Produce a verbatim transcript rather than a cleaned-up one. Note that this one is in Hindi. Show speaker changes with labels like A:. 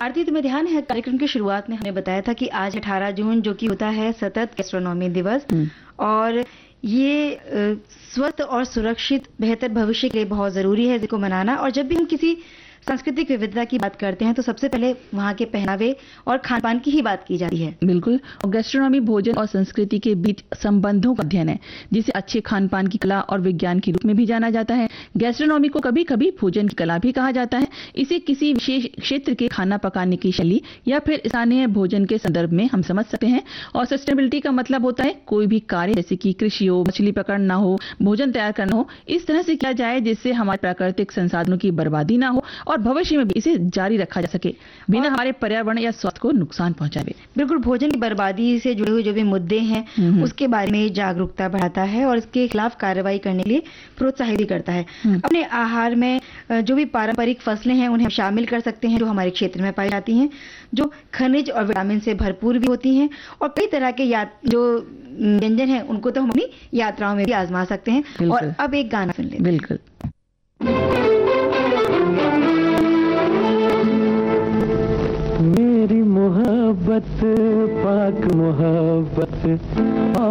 A: आरती, तुम्हें ध्यान है कार्यक्रम की शुरुआत में हमने बताया था कि आज अठारह जून जो कि होता है सतत गैस्ट्रोनॉमी दिवस, और ये स्वस्थ और सुरक्षित बेहतर भविष्य के लिए बहुत जरूरी है इसको मनाना। और जब भी हम किसी सांस्कृतिक विविधता की बात करते हैं तो सबसे पहले वहाँ के पहनावे और खान पान की ही बात की जाती है।
B: बिल्कुल, और गैस्ट्रोनॉमी भोजन और संस्कृति के बीच संबंधों का अध्ययन है, जिसे अच्छे खान पान की कला और विज्ञान के रूप में भी जाना जाता है। गैस्ट्रोनॉमी को कभी कभी भोजन की कला भी कहा जाता है। इसे किसी विशेष क्षेत्र के खाना पकाने की शैली या फिर स्थानीय भोजन के संदर्भ में हम समझ सकते हैं। और सस्टेनेबिलिटी का मतलब होता है कोई भी कार्य जैसे कि कृषि हो, मछली पकड़ना हो, भोजन तैयार करना हो, इस तरह से किया जाए जिससे हमारे प्राकृतिक संसाधनों की बर्बादी ना हो और भविष्य में भी इसे जारी रखा जा सके बिना हमारे पर्यावरण या स्वास्थ्य को नुकसान पहुंचाए।
A: बिल्कुल, भोजन की बर्बादी से जुड़े हुए जो भी मुद्दे हैं उसके बारे में जागरूकता बढ़ाता है और इसके खिलाफ कार्रवाई करने के लिए प्रोत्साहित भी करता है। अपने आहार में जो भी पारंपरिक फसलें हैं उन्हें शामिल कर सकते हैं जो हमारे क्षेत्र में पाई जाती हैं, जो खनिज और विटामिन से भरपूर भी होती हैं। और कई तरह के या जो व्यंजन हैं उनको तो हम अपनी यात्राओं में भी आजमा सकते हैं। और अब एक गाना सुन लेते हैं।
B: बिल्कुल।
C: मेरी मोहब्बत पाक मोहब्बत